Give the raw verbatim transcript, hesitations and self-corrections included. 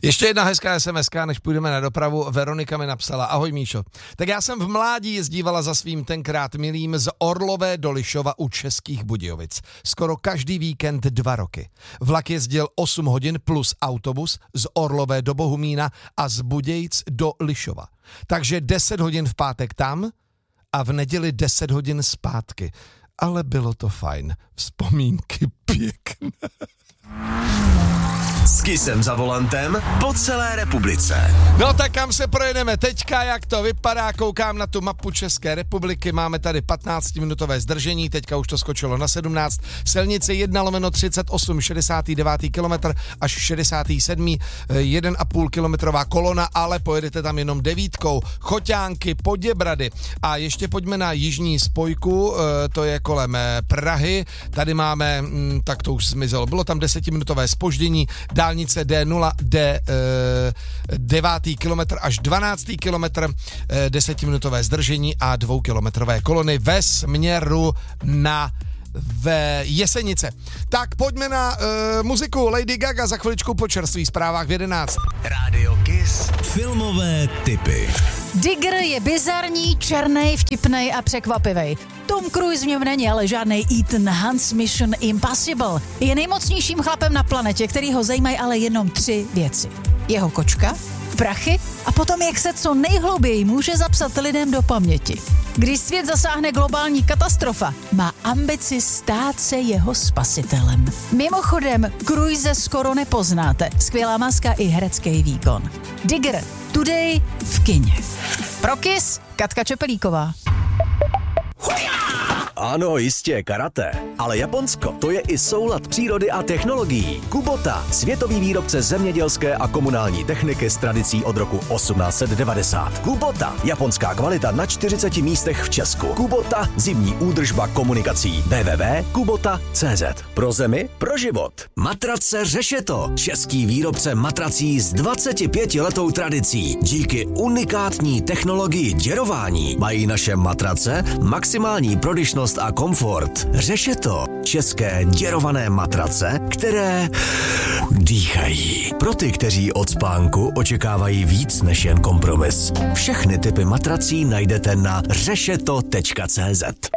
Ještě jedna hezká es em eska, než půjdeme na dopravu. Veronika mi napsala: ahoj Míšo. Tak já jsem v mládí jezdívala za svým tenkrát milým z Orlové do Lišova u Českých Budějovic. Skoro každý víkend dva roky. Vlak jezdil osm hodin plus autobus z Orlové do Bohumína a z Budějic do Lišova. Takže deset hodin v pátek tam a v neděli deset hodin zpátky. Ale bylo to fajn. Vzpomínky pěkné. S Kissem za volantem po celé republice. No tak kam se projedeme teďka, jak to vypadá, koukám na tu mapu České republiky, máme tady patnáctiminutové zdržení, teďka už to skočilo na sedmnáct, silnice jedna lomeno třicet osm, šedesátý devátý kilometr až šedesátý sedmý jedna a půl kilometrová kolona, ale pojedete tam jenom devítkou, Choťánky, Poděbrady a ještě pojďme na jižní spojku, to je kolem Prahy, tady máme, tak to už zmizelo, bylo tam desetiminutové zpoždění, dálnice D nula, D devátý kilometr až dvanáctý kilometr, e, desetiminutové zdržení a dvoukilometrové kolony ve směru na v Jesenice. Tak pojďme na e, muziku. Lady Gaga za chviličku po čerstvých zprávách v jedenáct. Rádio Kiss. Filmové tipy. Digger je bizarní, černej, vtipnej a překvapivej. Tom Cruise v něm není ale žádnej Ethan Hunt z Mission Impossible. Je nejmocnějším chlapem na planetě, který ho zajímají ale jenom tři věci. Jeho kočka, prachy a potom jak se co nejhlouběji může zapsat lidem do paměti. Když svět zasáhne globální katastrofa, má ambici stát se jeho spasitelem. Mimochodem, Cruise skoro nepoznáte. Skvělá maska i herecký výkon. Digger, today v kině. Pro Kiss, Katka Čepelíková. Ano, jistě, karate. Ale Japonsko, to je i soulad přírody a technologií. Kubota, světový výrobce zemědělské a komunální techniky s tradicí od roku osmnáct set devadesát. Kubota, japonská kvalita na čtyřiceti místech v Česku. Kubota, zimní údržba komunikací. w w w tečka kubota tečka c z. Pro zemi, pro život. Matrace Řešeto, český výrobce matrací s dvacetipětiletou tradicí. Díky unikátní technologii děrování mají naše matrace maximální prodyšnost a komfort. Řešeto, české děrované matrace, které dýchají. Pro ty, kteří od spánku očekávají víc než jen kompromis. Všechny typy matrací najdete na řešeto tečka c z.